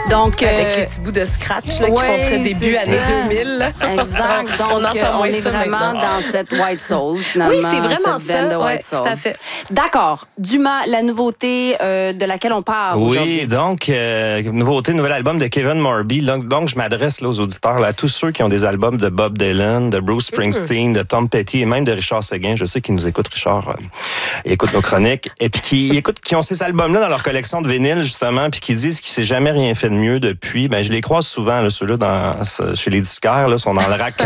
Donc, avec les petits bouts de scratch là, qui font très début années 2000. Là. Exact. Donc, on est vraiment dans cette White Soul, finalement. Oui, c'est vraiment cette band de White Soul. Tout à fait. D'accord. Dumas, la nouveauté de laquelle on parle aujourd'hui. Oui, donc, nouvel album de Kevin Morby. Donc je m'adresse là, aux auditeurs, là, à tous ceux qui ont des albums de Bob Dylan, de Bruce Springsteen, de Tom Petty et même de Richard Seguin. Je sais qu'ils nous écoutent, Richard. Ils écoutent nos chroniques. Et puis qui ont ces albums-là dans leur collection de vinyle, justement, puis qui disent qu'il s'est jamais rien fait de mieux depuis. Ben, je les croise souvent, là, ceux-là, chez les disquaires, là, sont dans le rack,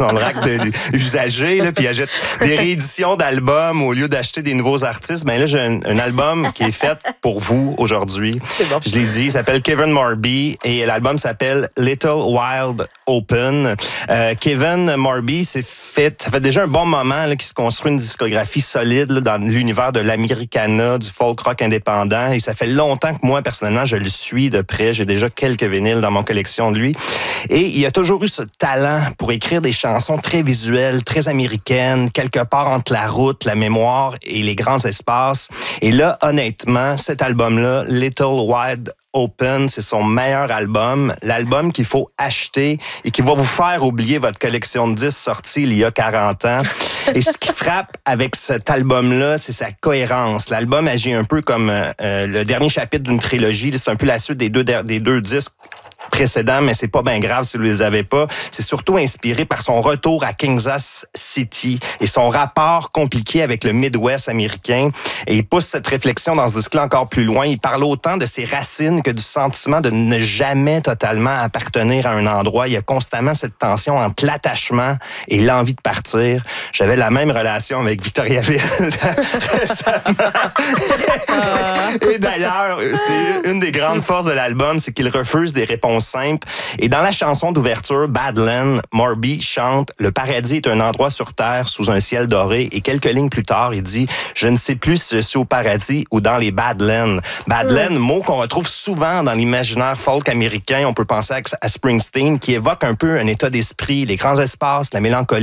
usagés, là, puis ils achètent des rééditions d'albums au lieu d'acheter des nouveaux artistes. Ben là, j'ai un album qui est fait pour vous aujourd'hui. C'est bon. Je l'ai dit, il s'appelle Kevin Morby et l'album s'appelle Little Wild Open. Kevin Morby, ça fait déjà un bon moment là, qu'il se construit une discographie solide là, dans l'univers de l'Americana, du folk rock indépendant. Et ça fait longtemps que moi, personnellement, je le suis de près. J'ai déjà quelques vinyles dans mon collection de lui. Et il a toujours eu ce talent pour écrire des chansons très visuelles, très américaines, quelque part entre la route, la mémoire et les grands espaces. Et là, honnêtement, cet album-là, Little Wild Open, c'est son meilleur album, l'album qu'il faut acheter et qui va vous faire oublier votre collection de disques sortis il y a 40 ans. Et ce qui frappe avec cet album-là, c'est sa cohérence. L'album agit un peu comme le dernier chapitre d'une trilogie. C'est un peu la suite des deux disques précédents, mais c'est pas bien grave si vous les avez pas. C'est surtout inspiré par son retour à Kansas City et son rapport compliqué avec le Midwest américain. Et il pousse cette réflexion dans ce disque-là encore plus loin. Il parle autant de ses racines que du sentiment de ne jamais totalement appartenir à un endroit. Il y a constamment cette tension entre l'attachement et l'envie de partir. J'avais la même relation avec Victoriaville récemment. Et d'ailleurs, c'est une des grandes forces de l'album, c'est qu'il refuse des réponses simples. Et dans la chanson d'ouverture, Badland, Morby chante « Le paradis est un endroit sur terre sous un ciel doré » et quelques lignes plus tard, il dit « Je ne sais plus si je suis au paradis ou dans les Badlands ». Badlands, mot qu'on retrouve souvent dans l'imaginaire folk américain. On peut penser à Springsteen, qui évoque un peu un état d'esprit, les grands espaces, la mélancolie.